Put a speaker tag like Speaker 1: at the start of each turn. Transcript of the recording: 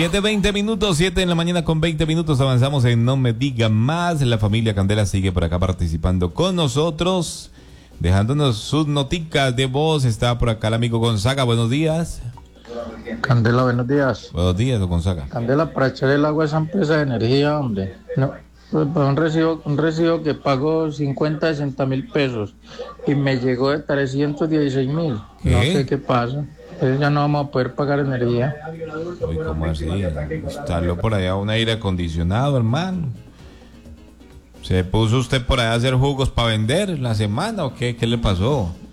Speaker 1: 7:20 minutos, 7 en la mañana con 20 minutos. Avanzamos en No Me Diga Más. La familia Candela sigue por acá participando con nosotros, dejándonos sus noticas de voz. Está por acá el amigo Gonzaga. Buenos días.
Speaker 2: Candela, buenos días.
Speaker 1: Buenos días, don Gonzaga.
Speaker 2: Candela, para echar el agua a esa empresa de energía, hombre. No, pues un recibo que pago 50, 60.000 pesos y me llegó de 316.000. No sé qué pasa. Entonces ya no vamos a poder pagar energía.
Speaker 1: Uy, ¿cómo así? Instaló por allá un aire acondicionado, hermano. ¿Se puso usted por allá a hacer jugos para vender la semana o qué? ¿Qué le pasó?